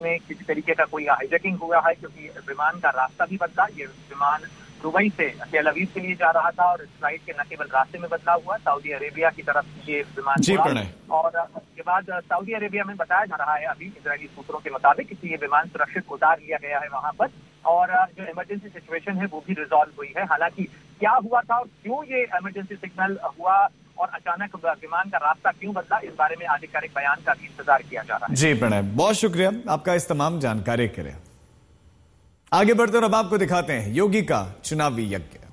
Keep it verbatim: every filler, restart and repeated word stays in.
में किसी तरीके का कोई हाईजैकिंग हुआ है, क्योंकि विमान का रास्ता भी बदला। ये विमान दुबई से तेल अवीव के लिए जा रहा था और इस फ्लाइट के न केवल रास्ते में बदलाव हुआ, सऊदी अरेबिया की तरफ ये विमान उड़ा और उसके बाद सऊदी अरेबिया में बताया जा रहा है अभी इजरायली सूत्रों के मुताबिक कि ये विमान सुरक्षित उतार लिया गया है वहां पर और जो इमरजेंसी सिचुएशन है वो भी रिजॉल्व हुई है। हालांकि क्या हुआ था और क्यों ये इमरजेंसी सिग्नल हुआ और अचानक विमान का रास्ता क्यों बदला, इस बारे में आधिकारिक बयान का भी इंतजार किया जा रहा है। जी प्रणय, बहुत शुक्रिया आपका इस तमाम जानकारी के लिए। आगे बढ़ते और अब आपको दिखाते हैं योगी का चुनावी यज्ञ।